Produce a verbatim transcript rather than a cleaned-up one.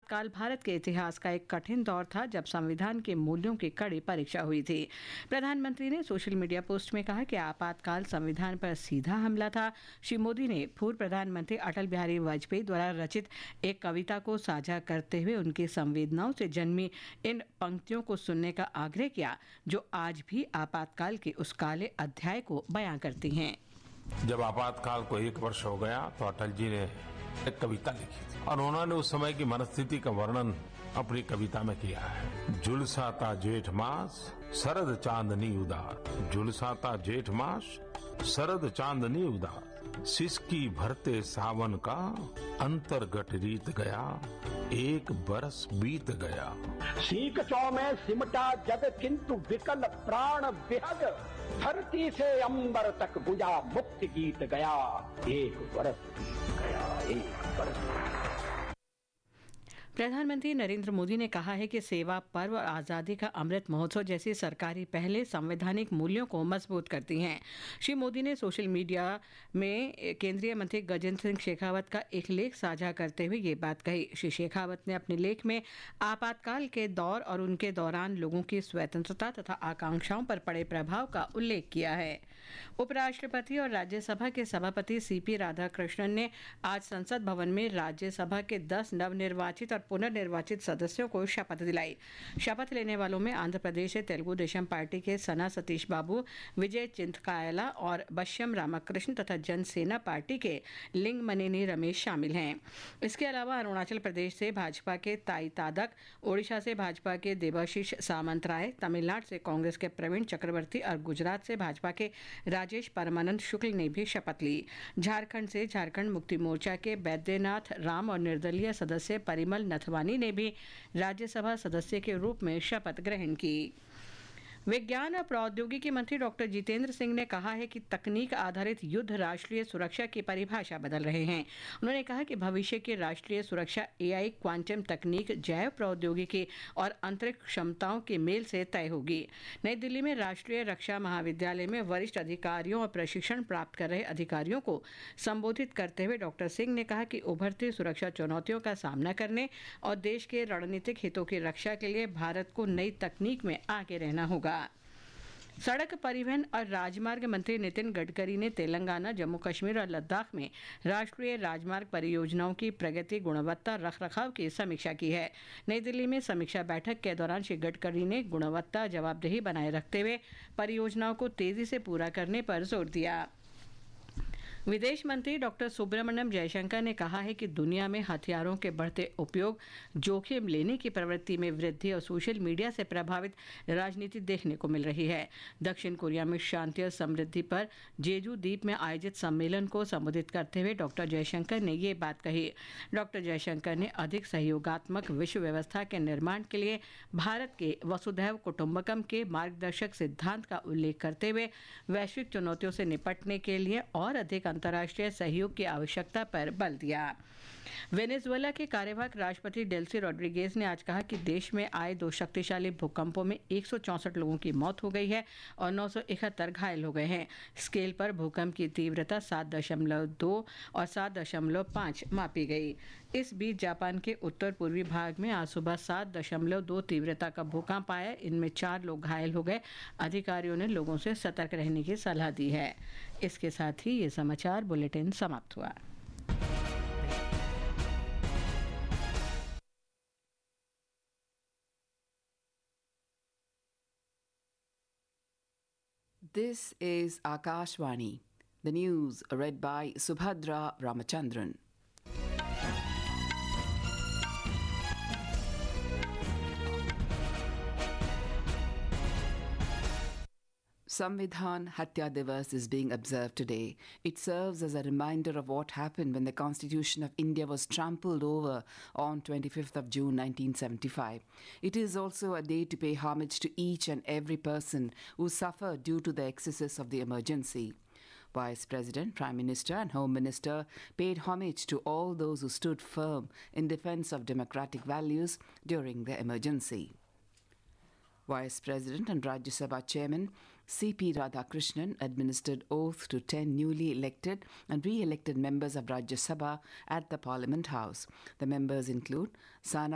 आपातकाल भारत के इतिहास का एक कठिन दौर था जब संविधान के मूल्यों की कड़ी परीक्षा हुई थी। प्रधानमंत्री ने सोशल मीडिया पोस्ट में कहा कि आपातकाल संविधान पर सीधा हमला था। श्री मोदी ने पूर्व प्रधानमंत्री अटल बिहारी वाजपेयी द्वारा रचित एक कविता को साझा करते हुए उनकी संवेदनाओं से जन्मी इन पंक्तियों को सुनने का आग्रह किया, जो आज भी आपातकाल के उस काले अध्याय को बयां करती हैं। जब आपातकाल को एक वर्ष हो गया तो अटल जी ने एक कविता लिखी थी और उन्होंने उस समय की मनस्थिति का वर्णन अपनी कविता में किया है। झुलसाता जेठ मास शरद चांदनी उदार, झुलसाता जेठ मास शरद चांदनी उदार, सिसकी भरते सावन का अंतर्गत रीत गया, एक बरस बीत गया। सीख चौ में सिमटा जग किंतु विकल प्राण विहग, धरती से अंबर तक गुजा मुक्ति गीत गया, एक बरस बीत गया, एक बरस। प्रधानमंत्री नरेंद्र मोदी ने कहा है कि सेवा पर्व और आज़ादी का अमृत महोत्सव जैसी सरकारी पहले संवैधानिक मूल्यों को मजबूत करती हैं। श्री मोदी ने सोशल मीडिया में केंद्रीय मंत्री गजेंद्र सिंह शेखावत का एक लेख साझा करते हुए ये बात कही। श्री शेखावत ने अपने लेख में आपातकाल के दौर और उनके दौरान लोगों की स्वतंत्रता तथा आकांक्षाओं पर पड़े प्रभाव का उल्लेख किया है। उपराष्ट्रपति और राज्यसभा के सभापति सीपी राधाकृष्णन ने आज संसद भवन में राज्यसभा के दस नवनिर्वाचित और पुनर्निर्वाचित सदस्यों को शपथ दिलाई। शपथ लेने वालों में आंध्र प्रदेश से तेलुगु देशम पार्टी के सना सतीश बाबू, विजय चिंतकायला और बश्यम रामकृष्ण तथा जनसेना पार्टी के लिंगमनेनी रमेश शामिल हैं। इसके अलावा अरुणाचल प्रदेश से भाजपा के ताई तादक, ओडिशा से भाजपा के देवाशीष सामंतराय, तमिलनाडु से कांग्रेस के प्रवीण चक्रवर्ती और गुजरात से भाजपा के राजेश परमानंद शुक्ल ने भी शपथ ली। झारखंड से झारखंड मुक्ति मोर्चा के बैद्यनाथ राम और निर्दलीय सदस्य परिमल नथवानी ने भी राज्यसभा सदस्य के रूप में शपथ ग्रहण की। विज्ञान और प्रौद्योगिकी मंत्री डॉक्टर जितेंद्र सिंह ने कहा है कि तकनीक आधारित युद्ध राष्ट्रीय सुरक्षा की परिभाषा बदल रहे हैं। उन्होंने कहा कि भविष्य की राष्ट्रीय सुरक्षा एआई, क्वांटम तकनीक, जैव प्रौद्योगिकी और अंतरिक्ष क्षमताओं के मेल से तय होगी। नई दिल्ली में राष्ट्रीय रक्षा महाविद्यालय में वरिष्ठ अधिकारियों और प्रशिक्षण प्राप्त कर रहे अधिकारियों को संबोधित करते हुए डॉक्टर सिंह ने कहा कि उभरती सुरक्षा चुनौतियों का सामना करने और देश के रणनीतिक हितों की रक्षा के लिए भारत को नई तकनीक में आगे रहना होगा। सड़क परिवहन और राजमार्ग मंत्री नितिन गडकरी ने तेलंगाना, जम्मू कश्मीर और लद्दाख में राष्ट्रीय राजमार्ग परियोजनाओं की प्रगति, गुणवत्ता, रखरखाव की समीक्षा की है। नई दिल्ली में समीक्षा बैठक के दौरान श्री गडकरी ने गुणवत्ता, जवाबदेही बनाए रखते हुए परियोजनाओं को तेजी से पूरा करने पर जोर दिया। विदेश मंत्री डॉक्टर सुब्रमण्यम जयशंकर ने कहा है कि दुनिया में हथियारों के बढ़ते उपयोग, जोखिम लेने की प्रवृत्ति में वृद्धि और सोशल मीडिया से प्रभावित राजनीति देखने को मिल रही है। दक्षिण कोरिया में शांति और समृद्धि पर जेजू द्वीप में आयोजित सम्मेलन को संबोधित करते हुए डॉक्टर जयशंकर ने ये बात कही। डॉक्टर जयशंकर ने अधिक सहयोगात्मक विश्व व्यवस्था के निर्माण के लिए भारत के वसुधैव कुटुंबकम के मार्गदर्शक सिद्धांत का उल्लेख करते हुए वैश्विक चुनौतियों से निपटने के लिए और अधिक अंतर्राष्ट्रीय सहयोग की आवश्यकता पर बल दिया। वेनेजुएला के कार्यवाहक राष्ट्रपति डेल्सी रोड्रिगेज ने आज कहा कि देश में आए दो शक्तिशाली भूकंपों में एक सौ चौंसठ लोगों की मौत हो गई है और नौ सौ इकहत्तर घायल हो गए हैं। स्केल पर भूकंप की तीव्रता सात दशमलव दो और सात दशमलव पाँच मापी गई। इस बीच जापान के उत्तर पूर्वी भाग में आज सुबह सात दशमलव दो तीव्रता का भूकंप आया। इनमें चार लोग घायल हो गए। अधिकारियों ने लोगों से सतर्क रहने की सलाह दी है। इसके साथ ही ये समाचार बुलेटिन समाप्त हुआ। This is Akashvani. The news read by Subhadra Ramachandran. Samvidhan Hatya Divas is being observed today. It serves as a reminder of what happened when the Constitution of India was trampled over on twenty-fifth of June nineteen seventy-five. It is also a day to pay homage to each and every person who suffered due to the excesses of the emergency. Vice President, Prime Minister and Home Minister paid homage to all those who stood firm in defense of democratic values during the emergency. Vice President and Rajya Sabha Chairman C P Radhakrishnan administered oath to ten newly elected and re-elected members of Rajya Sabha at the Parliament House. The members include Sana